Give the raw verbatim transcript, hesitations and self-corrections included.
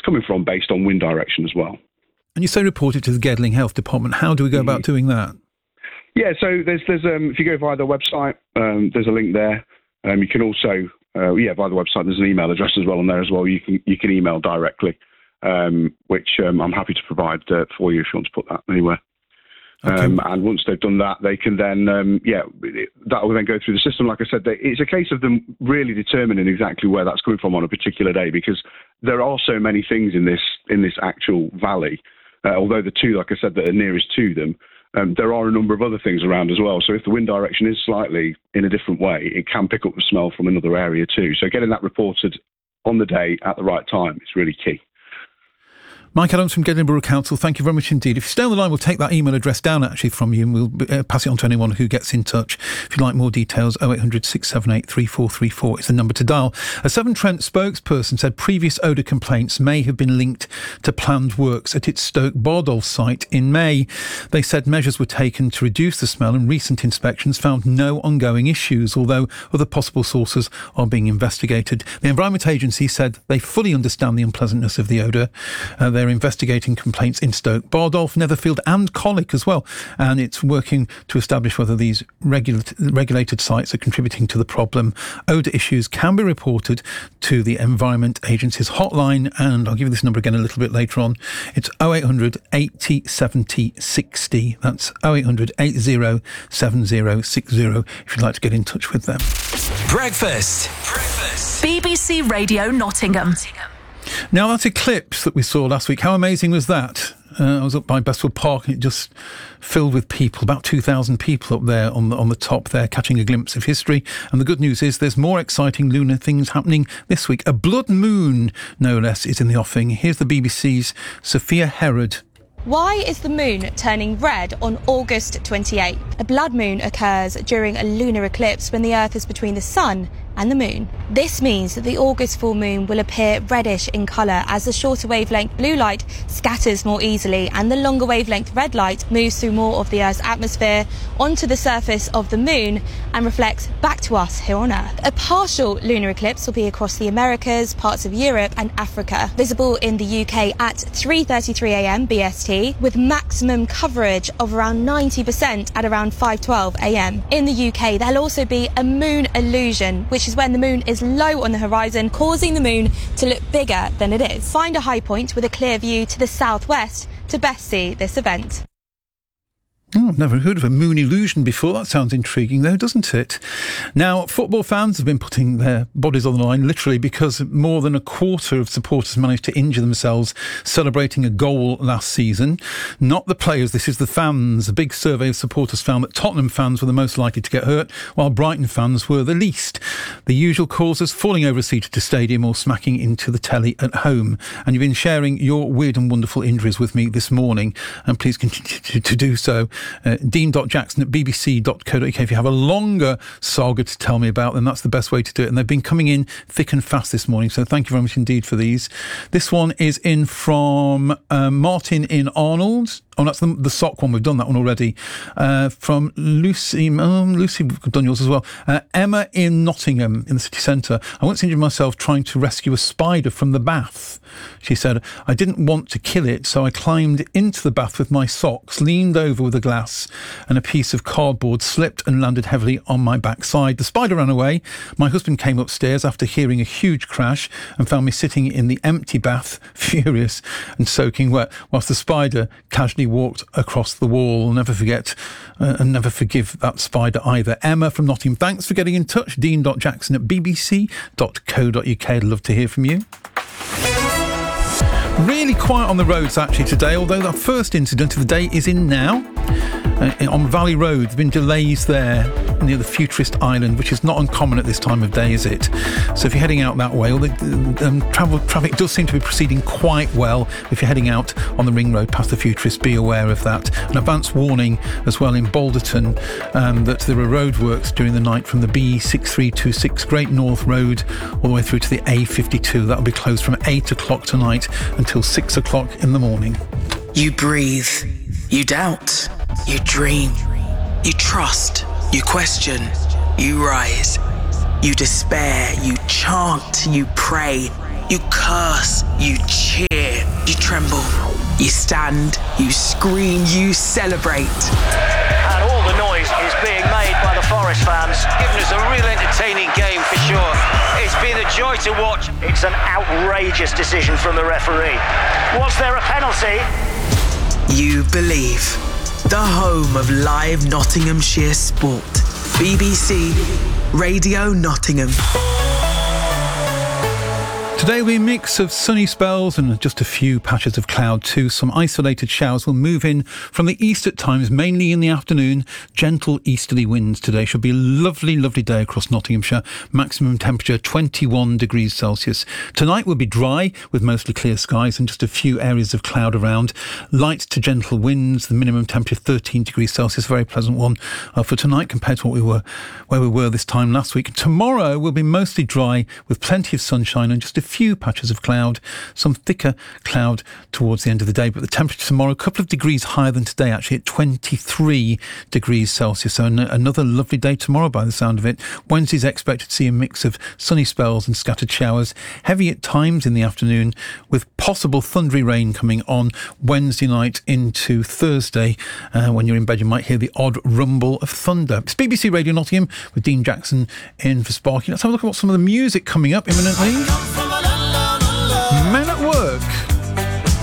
coming from based on wind direction as well. And you say report it to the Gedling Health Department. How do we go about doing that? Yeah, so there's there's um, if you go via the website, um, there's a link there. Um, you can also uh, yeah via the website there's an email address as well on there as well. You can you can email directly, um, which um, I'm happy to provide uh, for you if you want to put that anywhere. Okay. Um, and once they've done that, they can then, um, yeah, that will then go through the system. Like I said, they, it's a case of them really determining exactly where that's coming from on a particular day, because there are so many things in this in this actual valley. Uh, although the two, like I said, that are nearest to them, um, there are a number of other things around as well. So if the wind direction is slightly in a different way, it can pick up the smell from another area too. So getting that reported on the day at the right time is really key. Mike Adams from Gedling Borough Council, thank you very much indeed. If you stay on the line, we'll take that email address down actually from you, and we'll uh, pass it on to anyone who gets in touch. If you'd like more details, oh eight hundred, six seven eight, three four three four is the number to dial. A Severn Trent spokesperson said previous odour complaints may have been linked to planned works at its Stoke Bardolph site in May. They said measures were taken to reduce the smell, and recent inspections found no ongoing issues, although other possible sources are being investigated. The Environment Agency said they fully understand the unpleasantness of the odour. Uh, They're investigating complaints in Stoke Bardolph, Netherfield and Colic as well, and it's working to establish whether these regulat- regulated sites are contributing to the problem. Odour issues can be reported to the Environment Agency's hotline, and I'll give you this number again a little bit later on. It's oh eight hundred, eighty, seventy, sixty. That's oh eight hundred, eighty, seventy, sixty if you'd like to get in touch with them. Breakfast. Breakfast. B B C Radio Nottingham. Now, that eclipse that we saw last week, how amazing was that? Uh, I was up by Bestwood Park and it just filled with people, about two thousand people up there on the, on the top there, catching a glimpse of history. And the good news is there's more exciting lunar things happening this week. A blood moon, no less, is in the offing. Here's the B B C's Sophia Herod. Why is the moon turning red on August twenty-eighth? A blood moon occurs during a lunar eclipse when the Earth is between the sun and the moon. This means that the August full moon will appear reddish in colour as the shorter wavelength blue light scatters more easily and the longer wavelength red light moves through more of the Earth's atmosphere onto the surface of the moon and reflects back to us here on Earth. A partial lunar eclipse will be across the Americas, parts of Europe and Africa, visible in the U K at three thirty-three a m B S T, with maximum coverage of around ninety percent at around five twelve a m. In the U K, there'll also be a moon illusion, which is when the moon is low on the horizon, causing the moon to look bigger than it is. Find a high point with a clear view to the southwest to best see this event. Oh, I've never heard of a moon illusion before. That sounds intriguing, though, doesn't it? Now, football fans have been putting their bodies on the line, literally, because more than a quarter of supporters managed to injure themselves celebrating a goal last season. Not the players, this is the fans. A big survey of supporters found that Tottenham fans were the most likely to get hurt, while Brighton fans were the least. The usual causes: falling over a seat at a stadium or smacking into the telly at home. And you've been sharing your weird and wonderful injuries with me this morning, and please continue to do so. Uh, dean dot jackson at b b c dot co dot u k. If you have a longer saga to tell me about, then that's the best way to do it. And they've been coming in thick and fast this morning, so thank you very much indeed for these. This one is in from uh, Martin in Arnold. Oh, that's the, the sock one. We've done that one already. Uh, from Lucy. Um, Lucy, we've done yours as well. Uh, Emma in Nottingham, in the city centre. I once injured myself trying to rescue a spider from the bath. She said, I didn't want to kill it, so I climbed into the bath with my socks, leaned over with a glass, and a piece of cardboard slipped and landed heavily on my backside. The spider ran away. My husband came upstairs after hearing a huge crash and found me sitting in the empty bath, furious and soaking wet, whilst the spider casually walked across the wall. I'll never forget uh, and never forgive that spider either. Emma from Nottingham, thanks for getting in touch. dean dot jackson at b b c dot co dot u k. I'd love to hear from you. Really quiet on the roads actually today, although the first incident of the day is in now. Uh, on Valley Road, there have been delays there near the Futurist Island, which is not uncommon at this time of day, is it? So if you're heading out that way, although um, travel traffic does seem to be proceeding quite well. If you're heading out on the ring road past the Futurist, be aware of that. An advance warning as well in Balderton um, that there are roadworks during the night from the B six three two six Great North Road all the way through to the A fifty-two. That'll be closed from eight o'clock tonight until six o'clock in the morning. You breathe. You doubt. You dream. You trust. You question. You rise. You despair. You chant. You pray. You curse. You cheer. tremble. You stand, you scream, you celebrate. And all the noise is being made by the Forest fans, giving us a real entertaining game for sure. It's been a joy to watch. It's an outrageous decision from the referee. Was there a penalty? You believe. The home of live Nottinghamshire sport. B B C Radio Nottingham. Today will be a mix of sunny spells and just a few patches of cloud too. Some isolated showers will move in from the east at times, mainly in the afternoon. Gentle easterly winds today. Should be a lovely, lovely day across Nottinghamshire. Maximum temperature twenty-one degrees Celsius. Tonight will be dry with mostly clear skies and just a few areas of cloud around. Light to gentle winds. The minimum temperature thirteen degrees Celsius. Very pleasant one uh, for tonight compared to what we were, where we were this time last week. Tomorrow will be mostly dry with plenty of sunshine and just a few patches of cloud, some thicker cloud towards the end of the day. But the temperature tomorrow, a couple of degrees higher than today, actually at twenty-three degrees Celsius. So an- another lovely day tomorrow by the sound of it. Wednesday's expected to see a mix of sunny spells and scattered showers, heavy at times in the afternoon with possible thundery rain coming on Wednesday night into Thursday. Uh, when you're in bed, you might hear the odd rumble of thunder. It's B B C Radio Nottingham with Dean Jackson in for Sparky. Let's have a look at what some of the music coming up imminently.